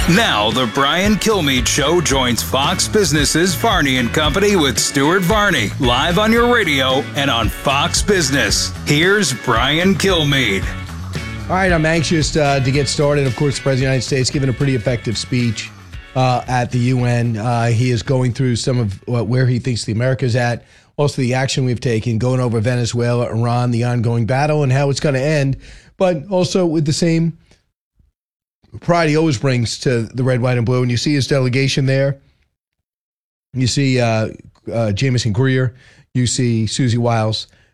Now, the Brian Kilmeade Show joins Fox Business's Varney and Company with Stuart Varney, live on your radio and on Fox Business. Here's Brian Kilmeade. All right, I'm anxious to get started. Of course, the President of the United States giving a pretty effective speech at the UN. He is going through some of where he thinks the America's at, also the action we've taken, going over Venezuela, Iran, the ongoing battle, and how it's going to end, but also with the same pride he always brings to the red, white, and blue. And you see his delegation there. You see Jamison Greer. You see Susie Wiles.